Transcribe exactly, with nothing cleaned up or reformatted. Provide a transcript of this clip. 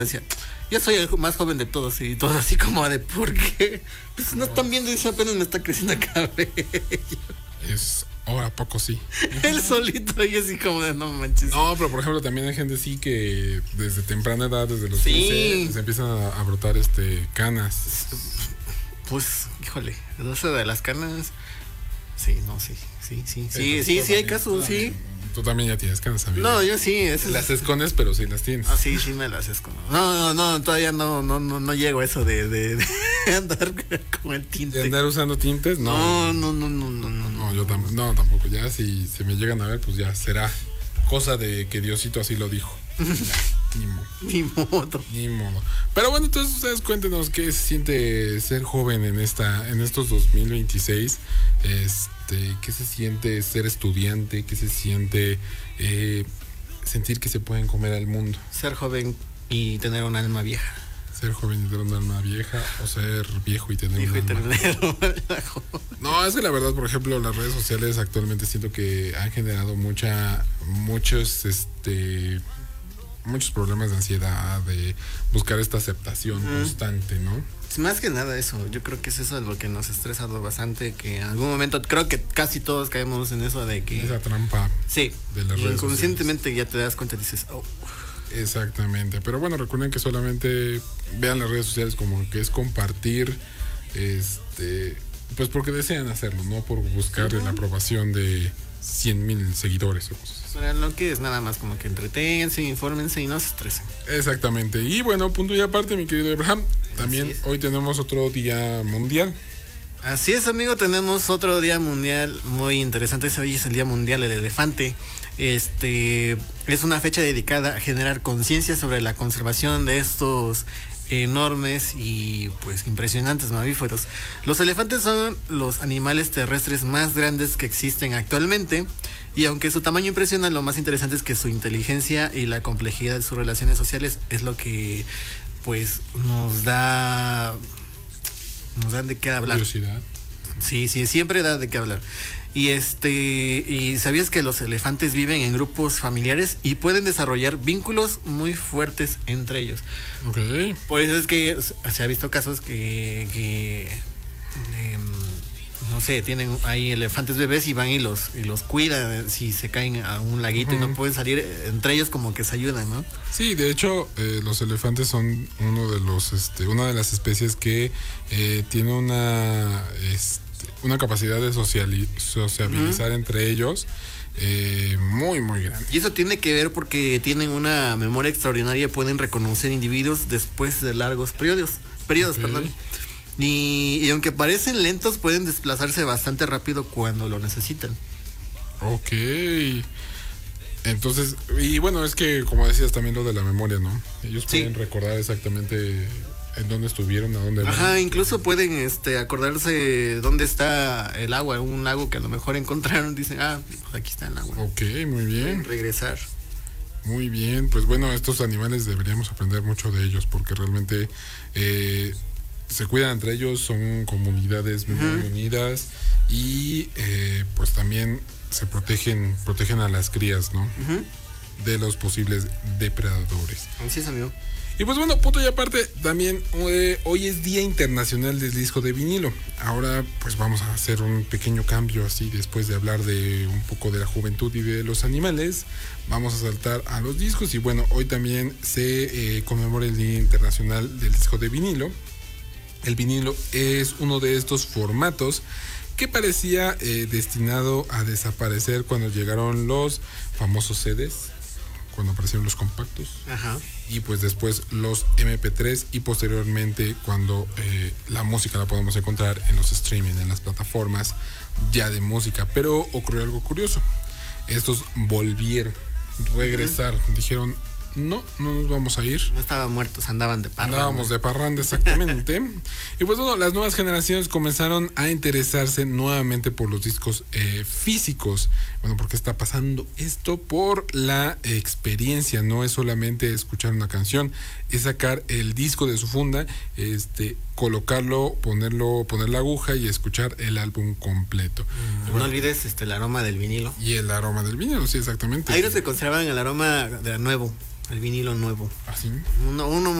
decía, yo soy el más joven de todos y todo así como de, ¿por qué? Pues no están viendo eso, apenas me está creciendo el cabello. Es ahora poco sí. Él solito y así como de, no manches. No, pero por ejemplo también hay gente sí que desde temprana edad, desde los sí. quince, se empiezan a, a brotar este canas. Pues, híjole, doce de las canas. Sí, no, sí, sí, sí, sí, sí, sí, hay casos, sí. Tú también ya tienes canas, amigo. No, yo sí. Es las escondes, pero sí las tienes. Ah, sí, sí me las escondo. No, no, no, todavía no, no, no, no llego a eso de, de, de andar con el tinte. ¿De andar usando tintes? No. No, no, no, no, no, no. No, yo tampoco, no, tampoco. Ya si se me llegan a ver, pues ya será cosa de que Diosito así lo dijo. Ya, ni modo. Ni modo. Ni modo. Pero bueno, entonces ustedes cuéntenos qué se siente ser joven en esta, en estos dos mil veintiséis. Este, qué se siente ser estudiante, qué se siente eh, sentir que se pueden comer al mundo. Ser joven y tener un alma vieja. Ser joven y tener un alma vieja, o ser viejo y tener viejo un alma. Y tener no, es que la verdad, por ejemplo, las redes sociales actualmente siento que han generado mucha, muchos, este, muchos problemas de ansiedad, de buscar esta aceptación mm. constante, ¿no? Más que nada eso, yo creo que es eso lo que nos ha estresado bastante, que en algún momento creo que casi todos caemos en eso de que... Esa trampa. Sí, de las redes inconscientemente sociales. Ya te das cuenta y dices, oh. Exactamente, pero bueno, recuerden que solamente vean las redes sociales como que es compartir, este, pues porque desean hacerlo, no por buscar uh-huh. la aprobación de cien mil seguidores o cosas. Para lo que es nada más como que entreténganse, infórmense y no se estresen. Exactamente, y bueno, punto y aparte, mi querido Abraham, también hoy tenemos otro día mundial. Así es, amigo, tenemos otro día mundial muy interesante. Hoy es el Día Mundial del Elefante. Este es una fecha dedicada a generar conciencia sobre la conservación de estos enormes y pues impresionantes mamíferos. Los elefantes son los animales terrestres más grandes que existen actualmente, y aunque su tamaño impresiona, lo más interesante es que su inteligencia y la complejidad de sus relaciones sociales es lo que pues nos da nos dan de qué hablar. Curiosidad. Sí, sí, siempre da de qué hablar. Y este, y sabías que los elefantes viven en grupos familiares y pueden desarrollar vínculos muy fuertes entre ellos. Okay. Por eso es que se ha visto casos que, que eh, no sé, tienen ahí elefantes bebés y van y los y los cuidan si se caen a un laguito uh-huh. y no pueden salir, entre ellos como que se ayudan, ¿no? Sí, de hecho, eh, los elefantes son uno de los, este, una de las especies que eh, tiene una, este, una capacidad de sociali- sociabilizar uh-huh. entre ellos eh, muy, muy grande. Y eso tiene que ver porque tienen una memoria extraordinaria, pueden reconocer individuos después de largos periodos, periodos, okay. perdón. Y, y aunque parecen lentos, pueden desplazarse bastante rápido cuando lo necesitan. Ok. Entonces, y bueno, es que como decías también lo de la memoria, ¿no? Ellos sí. pueden recordar exactamente en dónde estuvieron, a dónde van. Ajá, incluso pueden este acordarse dónde está el agua, un lago que a lo mejor encontraron, dicen, ah, pues aquí está el agua. Ok, muy bien. Pueden regresar. Muy bien, pues bueno, estos animales deberíamos aprender mucho de ellos porque realmente eh, se cuidan entre ellos, son comunidades muy uh-huh. unidas y eh, pues también se protegen protegen a las crías, ¿no? Uh-huh. De los posibles depredadores. Así es, amigo. Y pues bueno, punto y aparte, también eh, hoy es Día Internacional del Disco de Vinilo. Ahora pues vamos a hacer un pequeño cambio así, después de hablar de un poco de la juventud y de los animales, vamos a saltar a los discos. Y bueno, hoy también se eh, conmemora el Día Internacional del Disco de Vinilo. El vinilo es uno de estos formatos que parecía eh, destinado a desaparecer cuando llegaron los famosos C Ds, cuando aparecieron los compactos. Ajá. Y pues después los eme pe tres y posteriormente cuando eh, la música la podemos encontrar en los streaming, en las plataformas ya de música. Pero ocurrió algo curioso. Estos volvieron, regresaron, uh-huh. dijeron, no, no nos vamos a ir. No estaban muertos, andaban de parranda. Andábamos de parranda, exactamente. Y pues bueno, las nuevas generaciones comenzaron a interesarse nuevamente por los discos eh, físicos. Bueno, ¿por qué está pasando esto? Por la experiencia, no es solamente escuchar una canción, es sacar el disco de su funda, este, colocarlo, ponerlo, poner la aguja y escuchar el álbum completo. Mm, bueno, no olvides este el aroma del vinilo. Y el aroma del vinilo, sí, exactamente. Ahí no se conservan el aroma de nuevo, el vinilo nuevo. ¿Así? Uno, uno